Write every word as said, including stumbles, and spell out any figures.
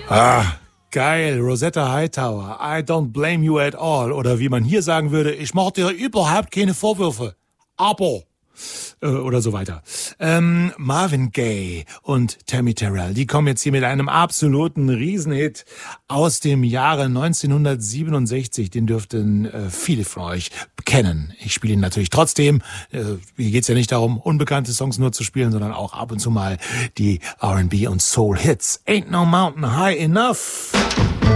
Ah, geil. Rosetta Hightower. I don't blame you at all. Oder wie man hier sagen würde, ich mache dir überhaupt keine Vorwürfe. Aber... oder so weiter. Ähm, Marvin Gaye und Tammy Terrell, die kommen jetzt hier mit einem absoluten Riesenhit aus dem Jahre neunzehnhundertsiebenundsechzig. Den dürften äh, viele von euch kennen. Ich spiele ihn natürlich trotzdem. Äh, hier geht's ja nicht darum, unbekannte Songs nur zu spielen, sondern auch ab und zu mal die R and B und Soul Hits. Ain't no mountain high enough.